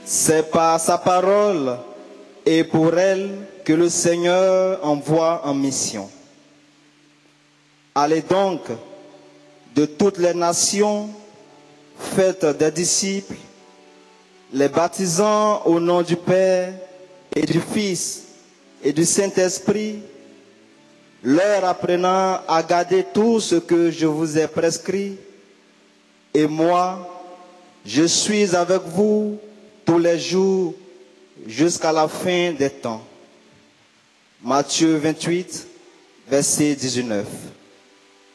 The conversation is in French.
C'est par sa parole et pour elle que le Seigneur envoie en mission. Allez donc de toutes les nations, faites des disciples, les baptisant au nom du Père et du Fils et du Saint-Esprit, leur apprenant à garder tout ce que je vous ai prescrit. Et moi, je suis avec vous tous les jours jusqu'à la fin des temps. Matthieu 28, verset 19.